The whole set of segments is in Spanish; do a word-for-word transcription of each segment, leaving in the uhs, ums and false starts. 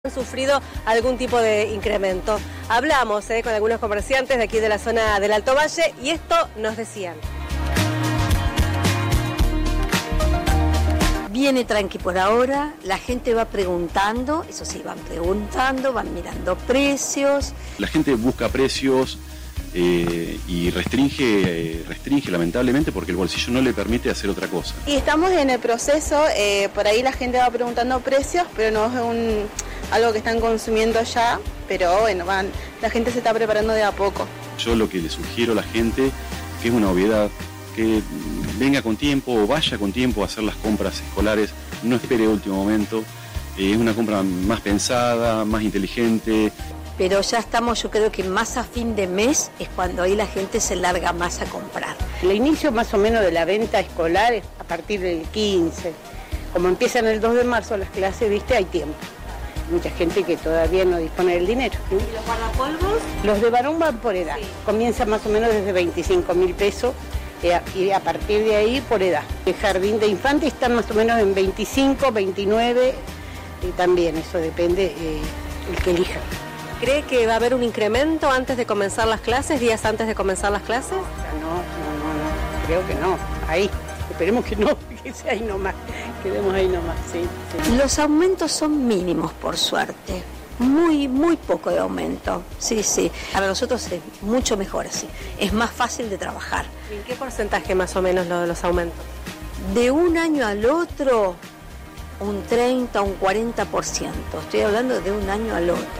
Han sufrido algún tipo de incremento. Hablamos eh, con algunos comerciantes de aquí de la zona del Alto Valle y esto nos decían. Viene tranqui por ahora, la gente va preguntando, eso sí, van preguntando, van mirando precios. La gente busca precios eh, y restringe, eh, restringe lamentablemente porque el bolsillo no le permite hacer otra cosa. Y estamos en el proceso, eh, por ahí la gente va preguntando precios, pero no es un... algo que están consumiendo ya, pero bueno, van, la gente se está preparando de a poco. Yo lo que le sugiero a la gente, que es una obviedad, que venga con tiempo o vaya con tiempo a hacer las compras escolares, no espere último momento, es una compra más pensada, más inteligente. Pero ya estamos, yo creo que más a fin de mes es cuando ahí la gente se larga más a comprar. El inicio más o menos de la venta escolar es a partir del quince. Como empiezan el dos de marzo las clases, viste, hay tiempo. Mucha gente que todavía no dispone del dinero. ¿Y los guardapolvos? Los de varón van por edad. Sí. Comienza más o menos desde veinticinco mil pesos eh, y a partir de ahí por edad. El jardín de infantes están más o menos en veinticinco, veintinueve y también eso depende eh, el que elija. ¿Cree que va a haber un incremento antes de comenzar las clases, días antes de comenzar las clases? No, no, no, no. Creo que no. Ahí. Esperemos que no, que sea ahí nomás, quedemos ahí nomás, sí, sí. Los aumentos son mínimos, por suerte. Muy, muy poco de aumento. Sí, sí. Para nosotros es mucho mejor así. Es más fácil de trabajar. ¿En qué porcentaje más o menos lo de los aumentos? De un año al otro, un treinta, un cuarenta por ciento. Estoy hablando de un año al otro.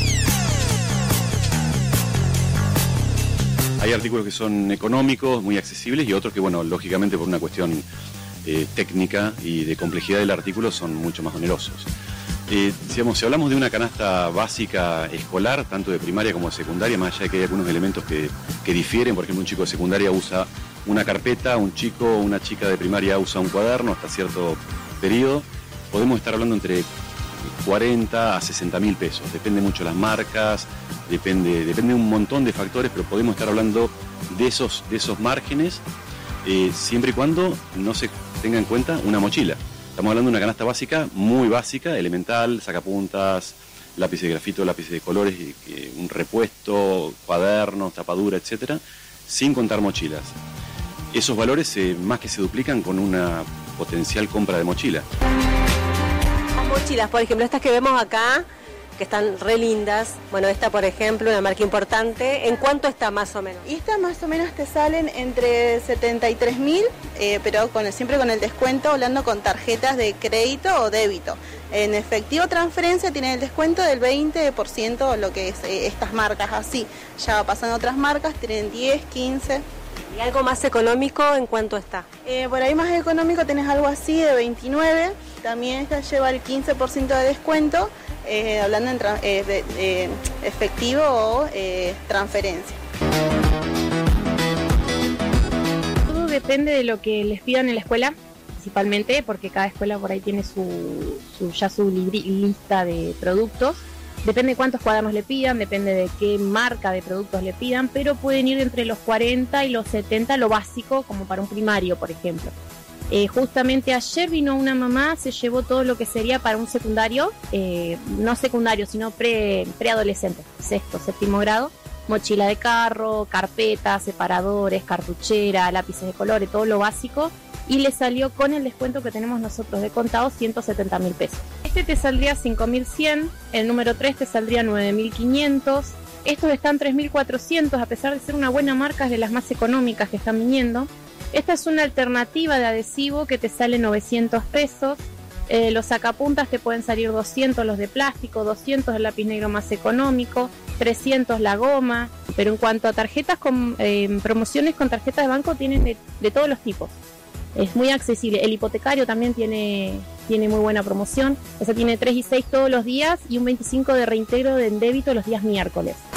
Hay artículos que son económicos, muy accesibles, y otros que, bueno, lógicamente por una cuestión eh, técnica y de complejidad del artículo son mucho más onerosos. Eh, digamos, si hablamos de una canasta básica escolar, tanto de primaria como de secundaria, más allá de que hay algunos elementos que, que difieren, por ejemplo, un chico de secundaria usa una carpeta, un chico o una chica de primaria usa un cuaderno hasta cierto periodo, podemos estar hablando entre cuarenta a sesenta mil pesos, depende mucho de las marcas, depende, depende de un montón de factores, pero podemos estar hablando de esos, de esos márgenes, eh, siempre y cuando no se tenga en cuenta una mochila. Estamos hablando de una canasta básica, muy básica, elemental, sacapuntas, lápices de grafito, lápices de colores, eh, un repuesto, cuadernos, tapadura, etcétera, sin contar mochilas. Esos valores eh, más que se duplican con una potencial compra de mochila. Mochilas, por ejemplo, estas que vemos acá, que están re lindas. Bueno, esta, por ejemplo, una marca importante. ¿En cuánto está más o menos? Y estas más o menos te salen entre setenta y tres mil, eh, pero con el, siempre con el descuento, hablando con tarjetas de crédito o débito. En efectivo transferencia tienen el descuento del veinte por ciento, lo que es eh, estas marcas así. Ya pasando a otras marcas, tienen diez, quince. ¿Y algo más económico en cuánto está? Eh, por ahí más económico tenés algo así de veintinueve, también esta lleva el quince por ciento de descuento, eh, hablando en tra- eh, de, de efectivo o eh, transferencia. Todo depende de lo que les pidan en la escuela, principalmente, porque cada escuela por ahí tiene su, su ya su libri- lista de productos. Depende de cuántos cuadernos le pidan, depende de qué marca de productos le pidan, pero pueden ir entre los cuarenta y los setenta, lo básico, como para un primario, por ejemplo. Eh, justamente ayer vino una mamá, se llevó todo lo que sería para un secundario, eh, no secundario, sino pre, preadolescente, sexto, séptimo grado, mochila de carro, carpetas, separadores, cartuchera, lápices de colores, todo lo básico, y le salió con el descuento que tenemos nosotros de contado ciento setenta mil pesos. Este te saldría cinco mil cien, el número tres te saldría nueve mil quinientos, estos están tres mil cuatrocientos, a pesar de ser una buena marca, es de las más económicas que están viniendo. Esta es una alternativa de adhesivo que te sale novecientos pesos, eh, los sacapuntas te pueden salir doscientos, los de plástico, doscientos el lápiz negro más económico, trescientos la goma, pero en cuanto a tarjetas con eh, promociones con tarjetas de banco tienen de, de todos los tipos. Es muy accesible. El hipotecario también tiene, tiene muy buena promoción. O sea, tiene tres y seis todos los días y un veinticinco de reintegro de débito los días miércoles.